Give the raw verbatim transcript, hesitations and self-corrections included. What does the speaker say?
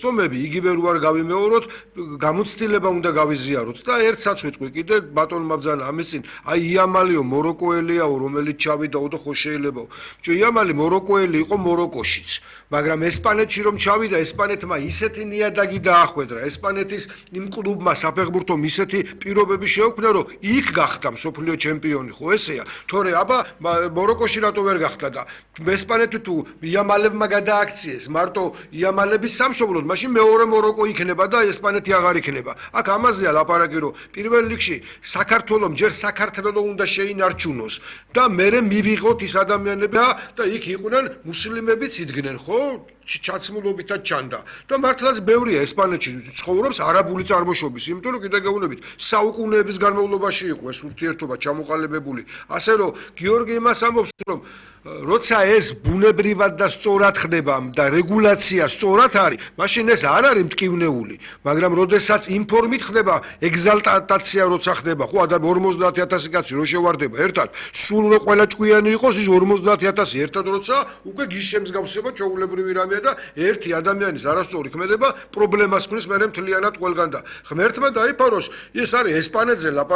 შეცდომები იგივე რო არ გავიმეოროთ, გამოცდილება უნდა გავიზიაროთ და ერთსაც ვიტყვი კიდე ბატონმა ბრძანა ამის წინ, აი იამალიო მოროკოელიაო, რომელიც ჩავიდაო და ხო შეიძლებაო. ბიჭო, იამალი მოროკოელი იყო მოროკოშიც, მაგრამ ესპანეთში რომ ჩავიდა, ესპანეთმა ისეთი ნიადაგი დაახვედრა, ესპანეთის იმ კლუბმა საფეხბურთომ ისეთი პირობები შეუქმნა, რომ იქ გახდა მსოფლიო ჩემპიონი, ხო ესეა? თორე აბა მოროკოში რატო ვერ გახდა და ესპანეთი თუ იამალებმა გადააქციეს მარტო იამალების სამშობლოდ, მაშინ მეორე მოროკო იქნება და ესპანეთი აღარ იქნება. აქ ამაზეა ლაპარაკი, რომ პირველ რიგში საქართველოს ჯერ საქართველო უნდა შეინარჩუნოს და მერე მივიღოთ ის ადამიანები და იქ იყვნენ მუსლიმებიც იდგნენ, ხო? ჩაცმულობითაც ჩანდა. და მართლაც ბევრია ესპანეთში ცხოვრობს არაბული წარმოშობის, იმიტომ რომ კიდე გეუბნებით, საუკუნეების განმავლობაში იყო ეს ურთიერთობა ჩამოყალიბებული. ასე რომ გიორგი იმას ამბობს, რომ როცა ეს ბუნებრივად და სწორად ხდება და რეგულაცია სწორად არის, მაშინ ეს არ არის მტკივნეული, მაგრამ როდესაც ინფორმით ხდება, ეგზალტაცია როცა ხდება, ხო, და ორმოცდაათი ათასი კაცი რო შევარდება ერთად, სულ რო ყველა ჭკვიანი იყოს, ის ორმოცდაათი ათასი ერთად როცა უკვე გიშემსგავსება ჩაულებრივი რამეა და ერთი ადამიანის არასწორი ქმედება პრობლემას ქმნის მერე მთლიანად ყველგან და ღმერთმა დაიფაროს, ეს არის ესპანეთზე